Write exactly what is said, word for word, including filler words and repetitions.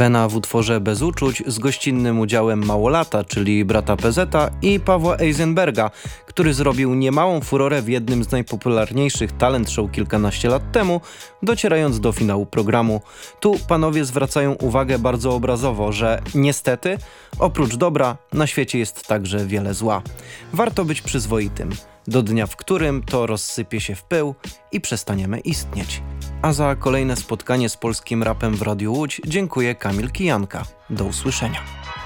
Wena w utworze Bez uczuć z gościnnym udziałem Małolata, czyli brata P Z-a i Pawła Eisenberga, który zrobił niemałą furorę w jednym z najpopularniejszych talent show kilkanaście lat temu, docierając do finału programu. Tu panowie zwracają uwagę bardzo obrazowo, że niestety oprócz dobra na świecie jest także wiele zła. Warto być przyzwoitym, do dnia, w którym to rozsypie się w pył i przestaniemy istnieć. A za kolejne spotkanie z polskim rapem w Radiu Łódź dziękuję Kamil Kijanka. Do usłyszenia.